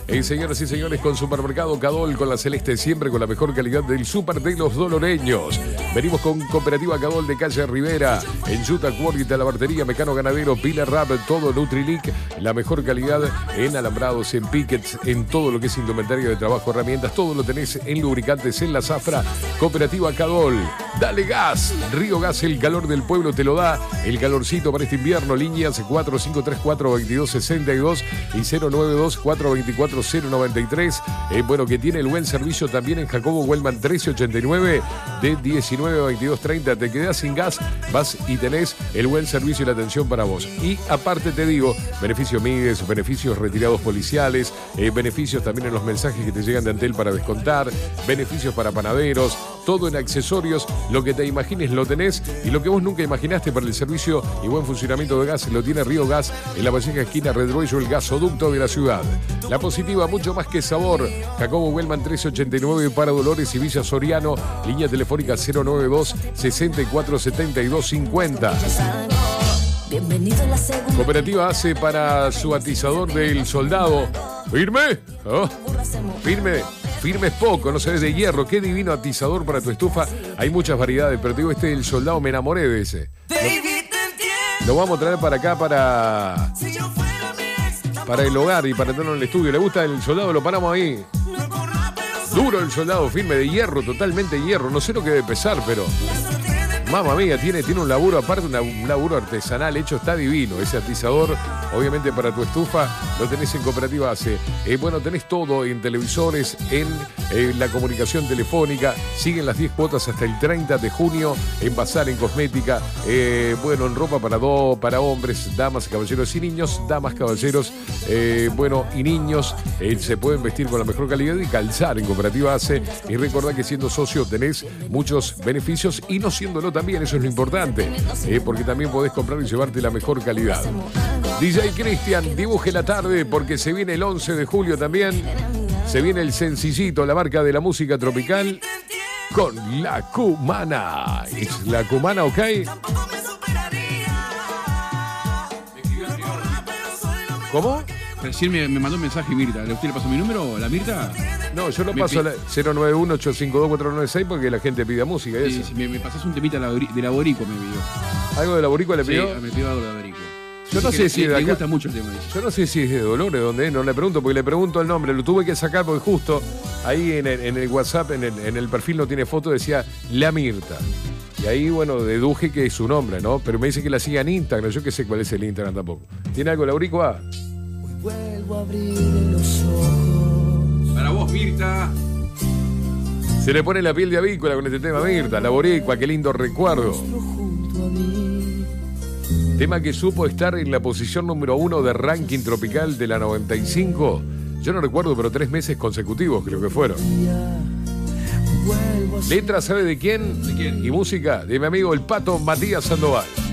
Señoras y señores, con Supermercado Cadol, con la celeste, siempre con la mejor calidad del súper de los doloreños. Venimos con Cooperativa Cadol de calle Rivera, en Yuta, Cuorita, La Bartería, Mecano Ganadero, Pilar Rap, todo Nutrilink, la mejor calidad en alambrados, en pickets, en todo lo que es indumentaria de trabajo, herramientas, todo lo tenés en lubricantes, en la zafra. Cooperativa Cadol, dale gas. Río Gas, el calor del pueblo te lo da. El calorcito para este invierno, líneas 4534-2262 y 092-424-093. Bueno, que tiene el buen servicio también en Jacobo Wellman 1389 de 19 a 22:30. Te quedás sin gas, vas y tenés el buen servicio y la atención para vos. Y aparte te digo, beneficios MIDES, beneficios retirados policiales, beneficios también en los mensajes que te llegan de Antel para descontar, beneficios para panaderos, todo en accesorios, lo que te imagines lo tenés y lo que vos nunca imaginaste para el servicio y buen funcionamiento de gas lo tiene Río Gas en la Valleja esquina Redruello, el gasoducto de la ciudad. La Positiva, mucho más que sabor. Jacobo Wellman 1389 para Dolores y Villa Soriano, línea telefónica 092-6472-50. Cooperativa hace para su atizador del soldado. ¿Firme? ¿Oh? ¿Firme? Firme es poco, no se ve de hierro. Qué divino atizador para tu estufa. Hay muchas variedades, pero te digo, el soldado, me enamoré de ese. Lo vamos a traer para acá, para el hogar y para tenerlo en el estudio. ¿Le gusta el soldado? Lo paramos ahí. Duro el soldado, firme, de hierro, totalmente hierro. No sé lo que debe pesar, pero... Mamma mía, tiene un laburo aparte, un laburo artesanal hecho, está divino. Ese atizador, obviamente para tu estufa, lo tenés en Cooperativa ACE. Bueno, tenés todo en televisores, en la comunicación telefónica. Siguen las 10 cuotas hasta el 30 de junio en bazar, en cosmética. Bueno, en ropa para hombres, damas, caballeros y niños. Damas, caballeros, bueno, y niños se pueden vestir con la mejor calidad y calzar en Cooperativa ACE. Y recordá que siendo socio tenés muchos beneficios y no siéndolo también, eso es lo importante, porque también podés comprar y llevarte la mejor calidad. DJ Cristian, dibuje la tarde porque se viene el 11 de julio también. Se viene el sencillito, la marca de la música tropical con La Cumana. ¿Es La Cumana, ok? ¿Cómo? Recién me mandó un mensaje Mirta. ¿Usted le pasó mi número, la Mirta? No, yo lo paso a 091-852-496 porque la gente pide música. Sí, me pasás un temita de la Boricua, me pidió. ¿Algo de la Boricua le pidió? Sí, me pidió algo de la Boricua. Yo no sé si es de acá. Me gusta mucho el tema. Yo no sé si es de Dolores, donde es, no le pregunto, porque le pregunto el nombre. Lo tuve que sacar porque justo ahí en el WhatsApp, en el perfil no tiene foto, decía La Mirta. Y ahí, bueno, deduje que es su nombre, ¿no? Pero me dice que la siga en Instagram. Yo qué sé cuál es el Instagram tampoco. ¿Tiene algo la Boricua? Vuelvo a abrir los ojos. Para vos, Mirta. Se le pone la piel de avícola con este tema, Mirta. La Boricua, qué lindo recuerdo. Tema que supo estar en la posición número 1 de ranking tropical de la 95. Yo no recuerdo, pero 3 meses consecutivos creo que fueron. Letra, ¿sabe de quién? ¿De quién? Y música de mi amigo el Pato Matías Sandoval.